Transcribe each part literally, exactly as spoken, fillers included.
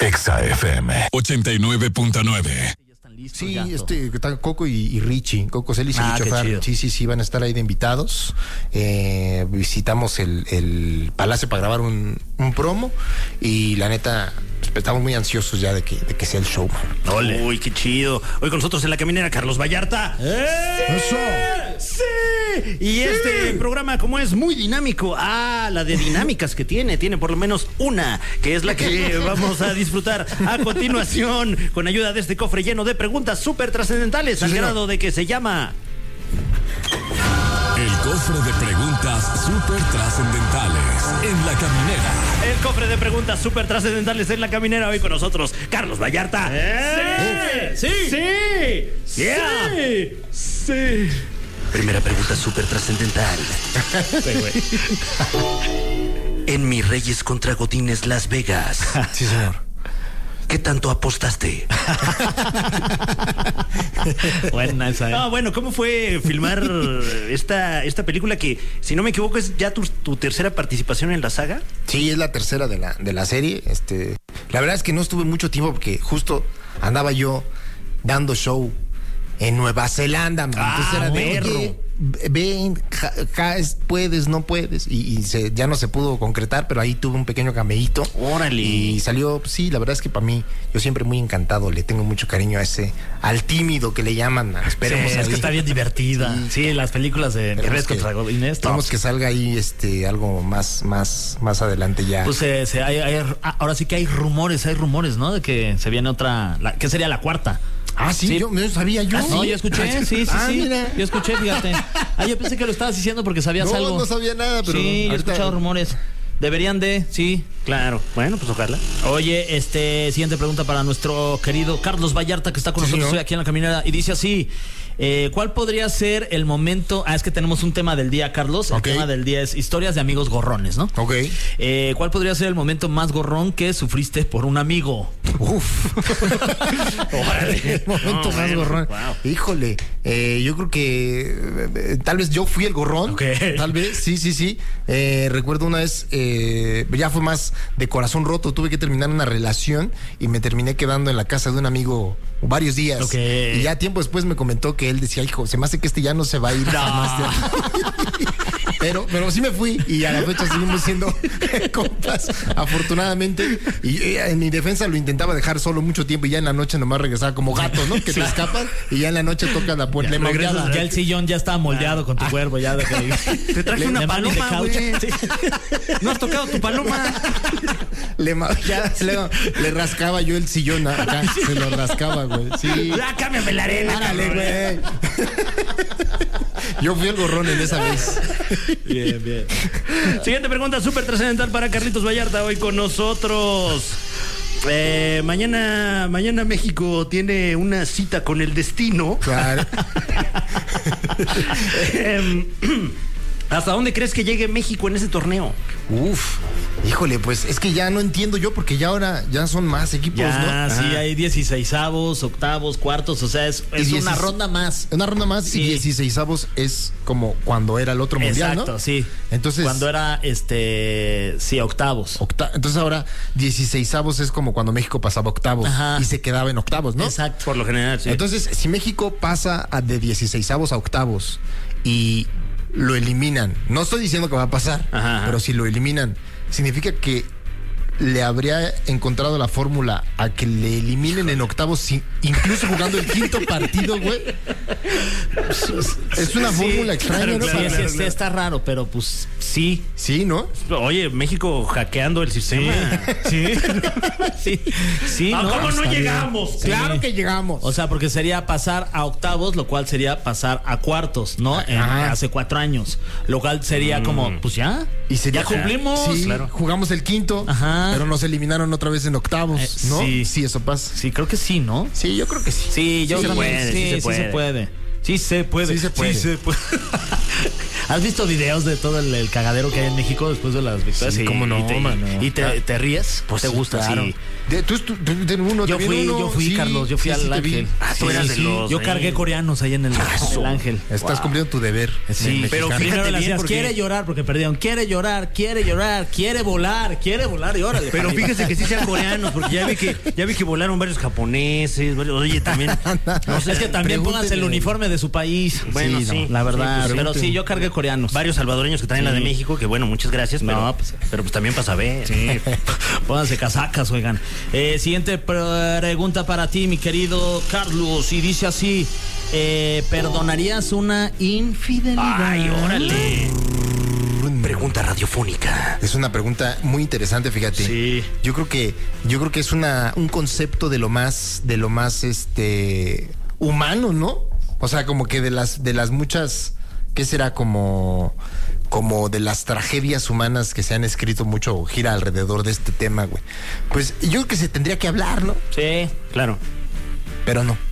Exa F M ochenta y nueve punto nueve. Sí, este, están Coco y, y Richie, Coco Celis y Ah, Richo Farr. Sí, sí, sí, van a estar ahí de invitados. Eh, visitamos el, el Palacio para grabar un, un promo y la neta, estamos muy ansiosos ya de que, de que sea el show. Ole. Uy, qué chido. Hoy con nosotros en la caminera, Carlos Vallarta. ¡Eh! ¡Eso! ¡Sí! Y este sí. programa, como es muy dinámico, ah, la de dinámicas que tiene, tiene por lo menos una, que es la que vamos a disfrutar a continuación, con ayuda de este cofre lleno de preguntas súper trascendentales, sí, al señor. grado de que se llama... El cofre de preguntas súper trascendentales en la caminera. El cofre de preguntas súper trascendentales en la caminera. Hoy con nosotros, Carlos Vallarta. ¡Eh! ¡Sí! ¡Sí! ¡Sí! Yeah. ¡Sí! ¡Sí! Primera pregunta súper trascendental. Sí, güey. En Mi Reyes contra Godines Las Vegas. Sí, señor. ¿Qué tanto apostaste? Buena esa, ¿eh? Ah, bueno, ¿cómo fue filmar esta, esta película que, si no me equivoco, es ya tu, tu tercera participación en la saga? Sí, es la tercera de la, de la serie. Este, la verdad es que no estuve mucho tiempo porque justo andaba yo dando show en Nueva Zelanda. Ah, entonces era de, perro. oye, ven, ja, ja, puedes, no puedes. Y, y se, ya no se pudo concretar, pero ahí tuve un pequeño cameíto. Órale. Y salió, sí, la verdad es que para mí, yo siempre muy encantado, le tengo mucho cariño a ese, al tímido que le llaman. Esperemos sí, es que está bien divertida. Sí, sí, las películas de Red contra Godines. Esperemos que salga ahí este algo más, más, más adelante ya. Pues eh, se, hay, hay, ahora sí que hay rumores, hay rumores, ¿no? De que se viene otra, la, ¿qué sería la cuarta? Ah, sí, sí. Yo no sabía yo. Ah, no, yo escuché, sí, sí, ah, sí. Mira. Yo escuché, fíjate. Ah, yo pensé que lo estabas diciendo porque sabías no, algo. No, no sabía nada, pero. Sí, yo he escuchado rumores. Deberían de, sí. Claro. Bueno, pues ojalá. Oye, este, siguiente pregunta para nuestro querido Carlos Vallarta, que está con sí, nosotros hoy aquí en la caminera, y dice así. Eh, ¿Cuál podría ser el momento? Ah, es que tenemos un tema del día, Carlos. El okay. tema del día es historias de amigos gorrones, ¿no? Ok. Eh, ¿Cuál podría ser el momento más gorrón que sufriste por un amigo? Uf. El momento no, más bueno, gorrón. Wow. Híjole, eh, yo creo que eh, tal vez yo fui el gorrón. Okay. Tal vez, sí, sí, sí. Eh, recuerdo una vez, eh, ya fue más de corazón roto. Tuve que terminar una relación y me terminé quedando en la casa de un amigo varios días. Okay. Y ya tiempo después me comentó que él decía, hijo, se me hace que este ya no se va a ir. No. pero, pero sí me fui y a la fecha seguimos siendo compas, afortunadamente. Y eh, en mi defensa lo intentaba dejar solo mucho tiempo y ya en la noche nomás regresaba como gato, ¿no? Que sí. Te escapan y ya en la noche toca la puerta. Ya, ya el sillón ya estaba moldeado ah. con tu ah. cuerpo. Ya de que... Te traje le, una le paloma, güey. Sí. No has tocado tu paloma. Le, ya, le, le rascaba yo el sillón acá. Se lo rascaba, güey. Sí. Ya, cámbiame la arena. Ándale, güey. Yo fui el gorrón en esa vez. Bien, bien. Siguiente pregunta súper trascendental para Carlitos Vallarta hoy con nosotros. Eh, mañana, mañana México tiene una cita con el destino. Claro. eh, ¿Hasta dónde crees que llegue México en ese torneo? Uf, híjole, pues es que ya no entiendo yo porque ya ahora ya son más equipos, ya, ¿no? Sí, ah. hay dieciseisavos, octavos, cuartos, o sea, es, es una ronda más. Una ronda más sí. Y dieciseisavos es como cuando era el otro mundial, exacto, ¿no? Sí. Entonces cuando era este, sí, octavos. Octa- Entonces ahora dieciseisavos es como cuando México pasaba octavos. Ajá. Y se quedaba en octavos, ¿no? Exacto. Por lo general, sí. Entonces, si México pasa a de dieciseisavos a octavos y lo eliminan, no estoy diciendo que va a pasar, ajá, ajá. pero si lo eliminan, significa que le habría encontrado la fórmula a que le eliminen en octavos, sin, incluso jugando el quinto partido, güey. Es una sí, fórmula extraña, claro, ¿no? Claro, sí, claro, sí, claro. Está raro, pero pues sí. Sí, ¿no? Oye, México hackeando el sistema. Sí. Sí. Sí, ah, ¿no? ¿Cómo no llegamos? Sí. Claro que llegamos. O sea, porque sería pasar a octavos, lo cual sería pasar a cuartos, ¿no? En, hace cuatro años. Lo cual sería mm. como, pues ya. Y sería, ya cumplimos. Sí, claro. Jugamos el quinto. Ajá. Pero nos eliminaron otra vez en octavos, eh, ¿no? Sí. Sí, eso pasa. Sí, creo que sí, ¿no? Sí, yo creo que sí. Sí, yo sí, también. puede, sí, sí, se sí puede. se puede. Sí se puede. Sí se puede. Sí se puede. ¿Has visto videos de todo el, el cagadero que hay en México después de las victorias? Sí, cómo no, y te, mano. ¿Y te, te ríes? Pues ¿Te sí, gusta? claro. Sí. De, tú, tú, tú, tú, uno, Yo fui, uno, yo fui, sí, Carlos, yo fui sí, al sí, te Ángel. vi. Ah, tú eras de los- Yo cargué eh. coreanos ahí en el, el Ángel. Estás cumpliendo tu deber. Sí, pero mexicano. primero le bien, hacías, porque- quiere llorar porque perdieron, quiere llorar, quiere llorar, quiere volar, quiere volar y órale. Pero para fíjese que sí sean coreanos, porque ya vi que ya vi que volaron varios japoneses, varios- oye, también. No sé, es que también Pregúntenle. pónganse el uniforme de su país. Bueno, sí, no, sí. la verdad. Sí, pues, pero pregúntenle. sí, yo cargué coreanos. Varios salvadoreños que traen Sí. la de México, que bueno, muchas gracias, pero, No, pues- pero pues también para saber. Sí, pónganse casacas, oigan. Eh, siguiente pregunta para ti, mi querido Carlos, y dice así: eh, ¿perdonarías una infidelidad? Ay, órale. Pregunta radiofónica. Es una pregunta muy interesante, fíjate. Sí. Yo creo que, yo creo que es una, un concepto de lo más, de lo más este humano, ¿no? O sea, como que de las, de las muchas, ¿qué será? Como, como de las tragedias humanas que se han escrito mucho, gira alrededor de este tema, güey. Pues yo creo que se tendría que hablar, ¿no? Sí, Claro. Pero no.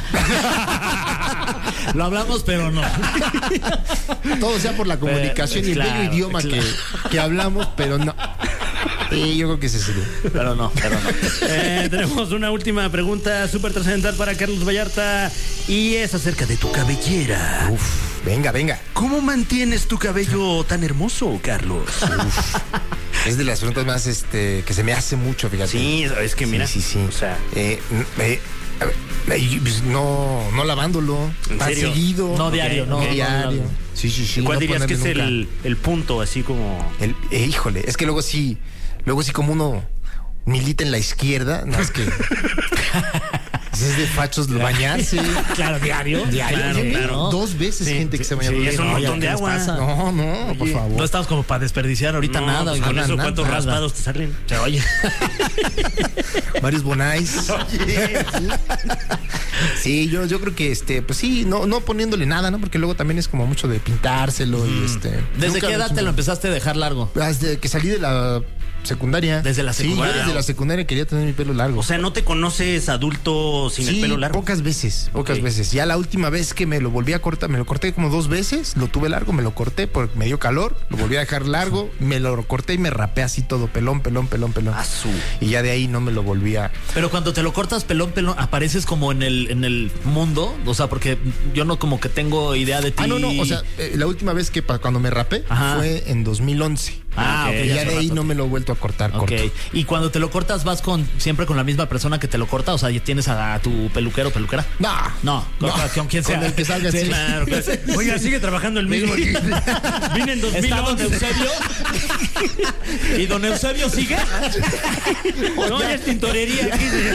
lo hablamos, pero no. Todo sea por la comunicación y el claro, bello idioma claro. que, que hablamos, pero no. Y yo creo que ese sería. Pero no, pero no. Eh, tenemos una última pregunta súper trascendental para Carlos Vallarta y es acerca de tu cabellera. Uf, venga, venga. ¿Cómo mantienes tu cabello tan hermoso, Carlos? Es de las preguntas más este que se me hace mucho, fíjate. Sí, es que mira. Sí, sí, sí. O sea, Eh, eh, a ver, eh, pues, no, no lavándolo. ¿En Tan serio? seguido. No diario, no, No no, diario. no. Sí, sí, sí. ¿cuál no dirías que es ponerle nunca. el, el punto así como... El- eh, híjole, es que luego sí, luego sí como uno milita en la izquierda, no es que es de fachos bañarse. Claro, diario. Diario, Claro, ¿sí? claro. Dos veces Sí, gente que sí, se baña sí, dos es veces. un No, montón ya, de ¿qué les agua. pasa? No, no, por favor. No estamos como para desperdiciar ahorita No, nada. pues oigan. con eso, nada, ¿cuántos nada. raspados te salen? O sea, oye, Varios bonais. Sí, yo, yo creo que este, pues sí, no, no poniéndole nada, ¿no? Porque luego también es como mucho de pintárselo y este. ¿desde nunca qué edad me- te lo empezaste a dejar largo? Desde que salí de la secundaria. Desde la secundaria. Sí, yo desde la secundaria quería tener mi pelo largo. O sea, ¿no te conoces adulto sin sí, el pelo largo? pocas veces, pocas Ok. veces. Ya la última vez que me lo volví a cortar, me lo corté como dos veces, lo tuve largo, me lo corté porque me dio calor, lo volví a dejar largo, me lo corté y me rapé así todo, pelón, pelón, pelón, pelón. Ah, su. Y ya de ahí no me lo volví a... Pero cuando te lo cortas pelón, pelón, apareces como en el, en el mundo. O sea, porque yo no como que tengo idea de ti. Ah, no, no, o sea, eh, la última vez que pa- cuando me rapé Ajá. fue en dos mil once. Ah, ok, Y ya ya hace de ahí rato. no me lo he vuelto a cortar Ok. corto. Y cuando te lo cortas, ¿vas con siempre con la misma persona que te lo corta? O sea, ¿tienes a, a tu peluquero o peluquera? No, No, con, No. con quien sea. Con el que salga, sí. Claro, claro. Oiga, sigue trabajando el mismo. Vine en dos mil ¿Está don once. Eusebio? ¿Y don Eusebio sigue? No, ya es tintorería.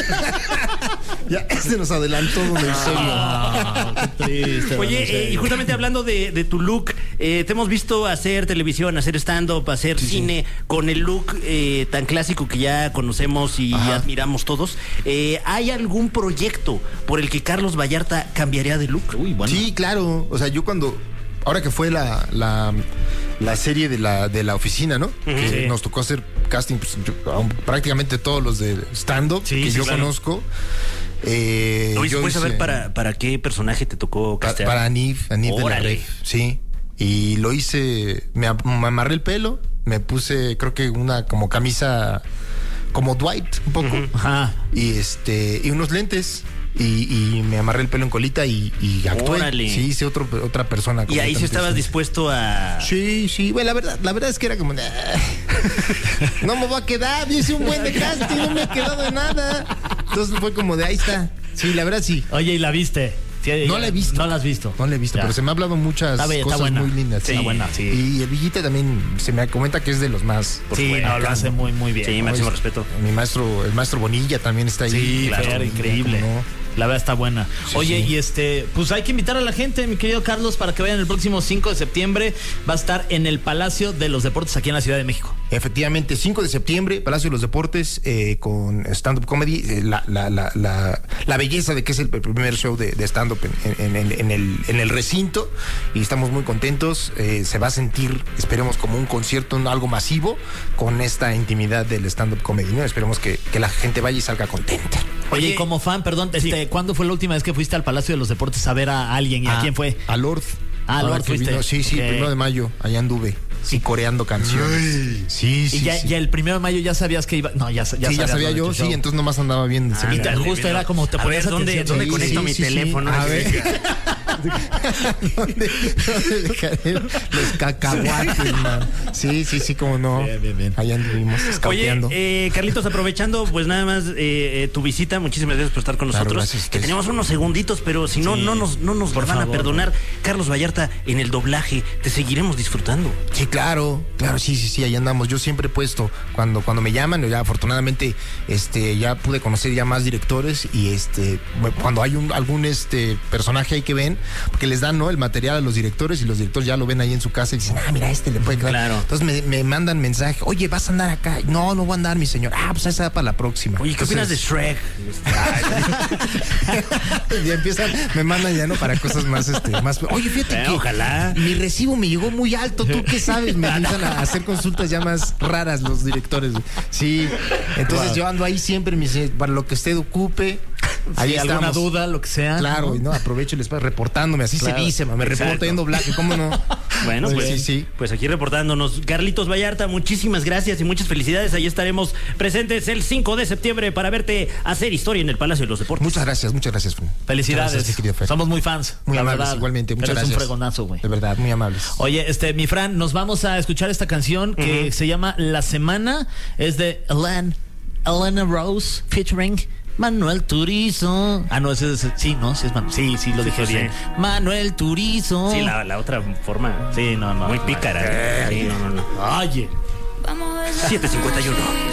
Ya, este nos adelantó don Eusebio. Ah, qué triste. don Oye, Eusebio. eh, y justamente hablando de, de tu look, eh, te hemos visto hacer televisión, hacer stand-up, hacer cine con el look eh, tan clásico que ya conocemos y Ajá. admiramos todos. Eh, ¿Hay algún proyecto por el que Carlos Vallarta cambiaría de look? Uy, bueno. Sí, claro. O sea, yo cuando. Ahora que fue la, la, la serie de la, de la oficina, ¿no? Que Sí. nos tocó hacer casting, pues, yo- a un- prácticamente todos los de stand-up Sí, que sí, yo claro. conozco. Eh, Oye, ¿se yo puede saber hice- para, para qué personaje te tocó pa- castear? para Anif, Anif de la Órale. Ref, sí. Y lo hice, me, am- me amarré el pelo, me puse, creo que una como camisa, como Dwight, un poco. Ajá. Y este, y unos lentes. Y, y me amarré el pelo en colita y, y actué. Órale. Sí, hice otro, otra persona. Y ahí sí completamente estabas distinta. dispuesto a... Sí, sí, bueno, la verdad, la verdad es que era como, "Ah, no me voy a quedar, yo hice un buen de casting, no me he quedado de nada. Entonces fue como de ahí está. Sí, la verdad sí. Oye, ¿y la viste? Sí, No la he visto. No la has visto. No la he visto, Ya. pero se me ha hablado muchas Está bella, está cosas buena. muy lindas. Sí, está buena, sí. Y el Villita también se me comenta que es de los más. Por Sí, supuesto. no, lo hace muy, muy bien. Sí, máximo respeto. Mi maestro, el maestro Bonilla también está ahí. Sí, claro, Fer, increíble. ¿Cómo no? La verdad está buena. Sí, Oye, sí. y este, pues hay que invitar a la gente, mi querido Carlos, para que vayan el próximo cinco de septiembre. Va a estar en el Palacio de los Deportes aquí en la Ciudad de México. Efectivamente, cinco de septiembre, Palacio de los Deportes, eh, con stand-up comedy, eh, la, la, la, la, la belleza de que es el primer show de, de stand-up en, en, en, en, el, en el recinto, y estamos muy contentos. Eh, se va a sentir, esperemos, como un concierto, un- algo masivo, con esta intimidad del stand-up comedy, ¿no? Esperemos que, que la gente vaya y salga contenta. Oye, Oye, y como fan, perdón, este, ¿cuándo fue la última vez que fuiste al Palacio de los Deportes a ver a alguien y a, quién fue? A Lord. Ah, Ahora Lord que fuiste. vino, sí, sí, Ok. primero de mayo, allá anduve. Sí, coreando canciones. Ay. Sí, sí. Y ya, sí. ya el primero de mayo ya sabías que iba. No, ya, ya, sí, ya sabías sabía lo de yo, tu sí, show. entonces nomás andaba viendo. Y te- Ándale, justo mira. era como te A ponías ver, ¿dónde, atención. ¿dónde Sí, conecto sí, mi sí, teléfono? sí. A Así ver. de- ¿Dónde, dónde dejaré los cacahuates, man? Sí, sí, sí, como no. Bien, bien, bien. Allá anduvimos Oye, escauteando. eh, Carlitos, aprovechando, pues nada más eh, eh, tu visita, muchísimas gracias por estar con Claro, nosotros. gracias a que ustedes. tenemos unos segunditos, pero si no, Sí. no nos, no nos Por van favor, a perdonar. Carlos Vallarta, en el doblaje, te seguiremos disfrutando. Sí, claro, claro, sí, sí, sí, ahí andamos. Yo siempre he puesto, cuando, cuando me llaman, ya afortunadamente, este, ya pude conocer ya más directores y este, bueno, cuando hay un, algún este personaje ahí que ven, porque les dan, ¿no? El material a los directores y los directores ya lo ven ahí en su casa y dicen, ah, mira, este le puede quedar. Claro. Entonces me, me mandan mensaje, oye, vas a andar acá. No, no voy a andar, mi señor. Ah, pues esa va para la próxima. Oye, ¿qué opinas de Shrek? Y ya empiezan, me mandan ya no para cosas más, este, más. Oye, fíjate Eh, que ojalá. mi recibo me llegó muy alto. ¿Tú qué sabes? Me empiezan a hacer consultas ya más raras los directores. Sí. Entonces Wow. yo ando ahí siempre, mi señor, para lo que usted ocupe. Ahí Sí, alguna estamos. duda, lo que sea. Claro, ¿no? y no, aprovecho y les paso reportándome, así Claro, se dice, ma, me exacto. reporto en doblaje, ¿cómo no? Bueno, Sí, pues, sí, sí. pues aquí reportándonos. Carlitos Vallarta, muchísimas gracias y muchas felicidades. Ahí estaremos presentes el cinco de septiembre para verte hacer historia en el Palacio de los Deportes. Muchas gracias, muchas gracias, Fran. Felicidades. Muchas gracias, mi querido Fer. Somos muy fans. Muy la amables, verdad. igualmente, muchas Eres gracias. un fregonazo, güey. De verdad, muy amables. Oye, este, mi Fran, nos vamos a escuchar esta canción que se llama La Semana. Es de Elen, Elena Rose featuring Manuel Turizo. Ah, no, ese es. Sí, no, sí es Manuel. Sí, sí, lo Sí, dije sí. bien. Manuel Turizo. Sí, la, la otra forma. Sí, no, no. Muy no. pícara. ¿eh? Sí, no, no, no. Oye. siete cincuenta y uno.